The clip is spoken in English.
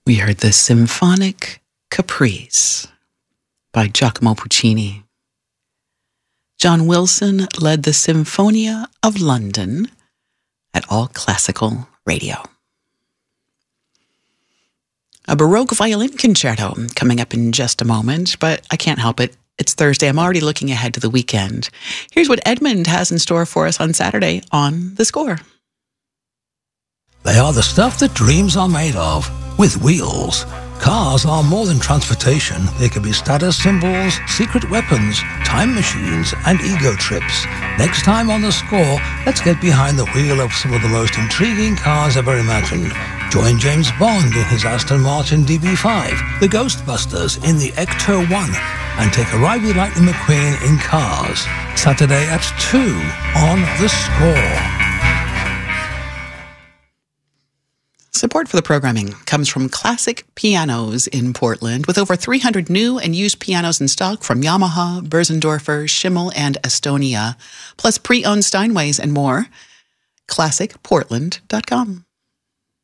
We heard the Symphonic Caprice by Giacomo Puccini. John Wilson led the Symphonia of London at All Classical Radio. A Baroque violin concerto coming up in just a moment, but I can't help it. It's Thursday. I'm already looking ahead to the weekend. Here's what Edmund has in store for us on Saturday on The Score. They are the stuff that dreams are made of, with wheels. Cars are more than transportation. They can be status symbols, secret weapons, time machines, and ego trips. Next time on The Score, let's get behind the wheel of some of the most intriguing cars ever imagined. Join James Bond in his Aston Martin DB5, the Ghostbusters in the Ecto-1, and take a ride with Lightning McQueen in Cars. Saturday at 2 on The Score. Support for the programming comes from Classic Pianos in Portland, with over 300 new and used pianos in stock from Yamaha, Börsendorfer, Schimmel, and Estonia, plus pre-owned Steinways and more. ClassicPortland.com.